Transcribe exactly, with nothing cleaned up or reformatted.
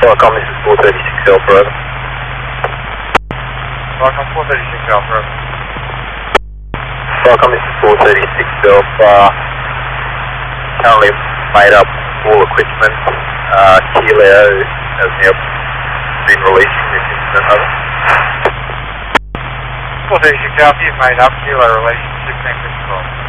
Welcome, this is four thirty-six Alpha, over. Welcome, four thirty-six Alpha, over. Welcome, this is four thirty-six Alpha. Currently made up all equipment. Uh, Kilo has now been released from this incident, over. four thirty-six Alpha, you've made up, Kilo release, sixteen fifty-four.